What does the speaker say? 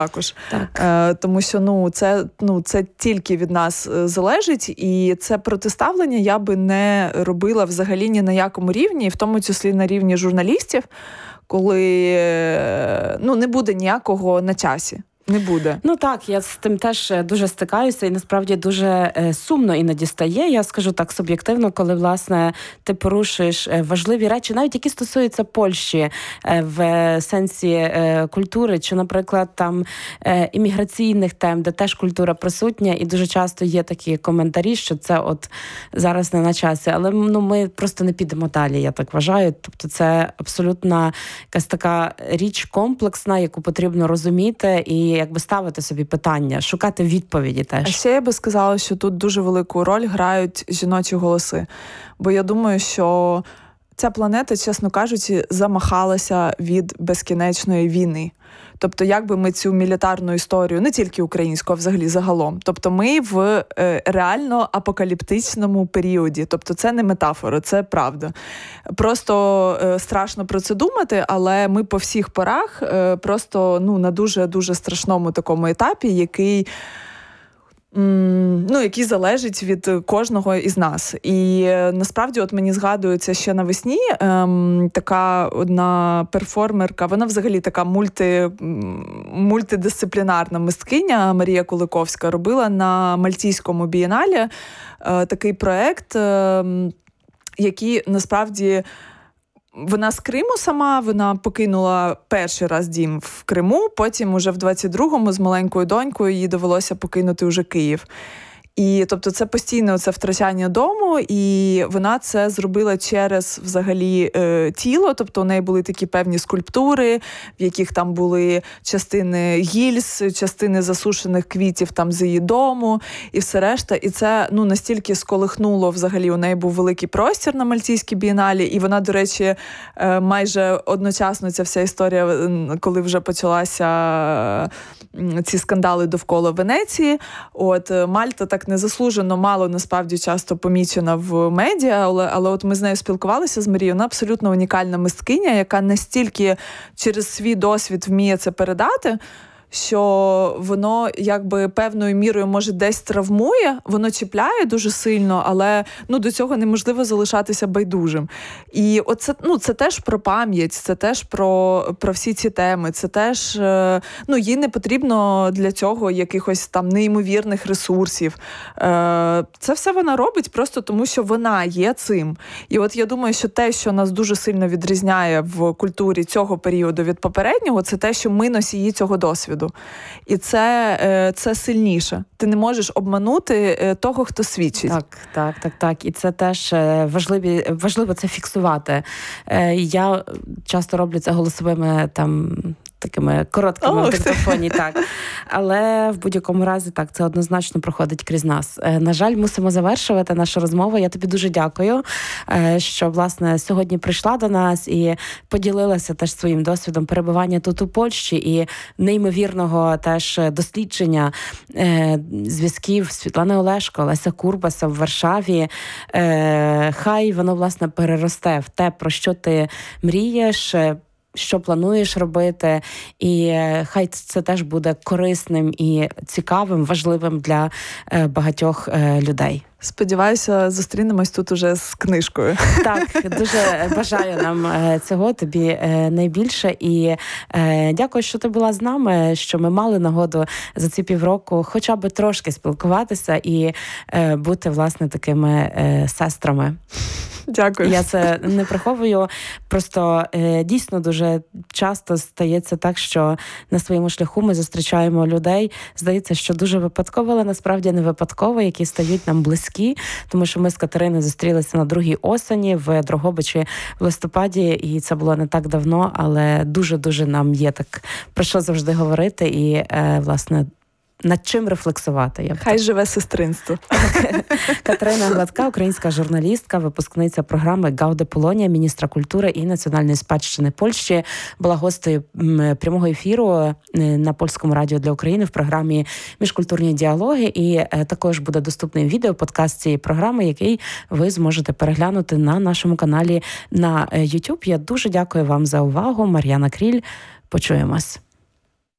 також. Тому що це тільки від нас залежить, і це протиставлення я би не робила взагалі ні на якому рівні, в тому числі на рівні журналістів, коли не буде ніякого на часі. Не буде. Так, я з тим теж дуже стикаюся, і насправді дуже сумно іноді стає, я скажу так суб'єктивно, коли, власне, ти порушуєш важливі речі, навіть які стосуються Польщі в сенсі культури, чи, наприклад, там імміграційних тем, де теж культура присутня, і дуже часто є такі коментарі, що це от зараз не на часі, але ми просто не підемо далі, я так вважаю. Тобто це абсолютно якась така річ комплексна, яку потрібно розуміти і якби ставити собі питання, шукати відповіді теж. А ще я би сказала, що тут дуже велику роль грають жіночі голоси. Бо я думаю, що ця планета, чесно кажучи, замахалася від безкінечної війни. Тобто, як би ми цю мілітарну історію, не тільки українську, а взагалі загалом. Тобто ми в реально апокаліптичному періоді. Тобто це не метафора, це правда. Просто страшно про це думати, але ми по всіх порах просто на дуже-дуже страшному такому етапі, який залежить від кожного із нас. І насправді от мені згадується ще навесні така одна перформерка, вона взагалі така мультидисциплінарна мисткиня Марія Куликовська робила на Мальтійському бієнале такий проект, який насправді вона з Криму сама, вона покинула перший раз дім в Криму, потім уже в 22-му з маленькою донькою їй довелося покинути уже Київ. І, тобто, це постійне оце втрачання дому, і вона це зробила через, взагалі, тіло, тобто у неї були такі певні скульптури, в яких там були частини гільз, частини засушених квітів там з її дому, і все решта. І це, настільки сколихнуло, взагалі, у неї був великий простір на Мальтійській бієналі, і вона, до речі, майже одночасно ця вся історія, коли вже почалася ці скандали довкола Венеції, Мальта так незаслужено мало, насправді, часто помічена в медіа, але от ми з нею спілкувалися з Марією, вона абсолютно унікальна мисткиня, яка настільки через свій досвід вміє це передати, що воно якби певною мірою, може, десь травмує, воно чіпляє дуже сильно, але до цього неможливо залишатися байдужим. І оце, це теж про пам'ять, це теж про всі ці теми, це теж, їй не потрібно для цього якихось там неймовірних ресурсів. Це все вона робить просто тому, що вона є цим. І от я думаю, що те, що нас дуже сильно відрізняє в культурі цього періоду від попереднього, це те, що ми носії цього досвіду. І це сильніше. Ти не можеш обманути того, хто свідчить. Так. І це теж важливо це фіксувати. Я часто роблю це голосовими такими короткими в диктофоні, так. Але в будь-якому разі, так, це однозначно проходить крізь нас. На жаль, мусимо завершувати нашу розмову. Я тобі дуже дякую, що, власне, сьогодні прийшла до нас і поділилася теж своїм досвідом перебування тут у Польщі і неймовірного теж дослідження зв'язків Світлани Олешко, Леся Курбаса в Варшаві. Хай воно, власне, переросте в те, про що ти мрієш, що плануєш робити, і хай це теж буде корисним і цікавим, важливим для багатьох людей. Сподіваюся, зустрінемось тут уже з книжкою. Так, дуже бажаю нам цього, тобі найбільше. І дякую, що ти була з нами, що ми мали нагоду за ці півроку хоча б трошки спілкуватися і бути, власне, такими сестрами. Дякую. Я це не приховую. Просто дійсно дуже часто стається так, що на своєму шляху ми зустрічаємо людей, здається, що дуже випадково, але насправді не випадково, які стають нам близькі, тому що ми з Катериною зустрілися на другій осені в Дрогобичі в листопаді, і це було не так давно, але дуже-дуже нам є так про що завжди говорити і, власне, над чим рефлексувати. Хай живе сестринство. Катерина Гладка, українська журналістка, випускниця програми «Гауде Полонія», міністра культури і національної спадщини Польщі, була гостею прямого ефіру на Польському радіо для України в програмі «Міжкультурні діалоги». І також буде доступний відео-подкаст цієї програми, який ви зможете переглянути на нашому каналі на YouTube. Я дуже дякую вам за увагу. Мар'яна Кріль. Почуємось.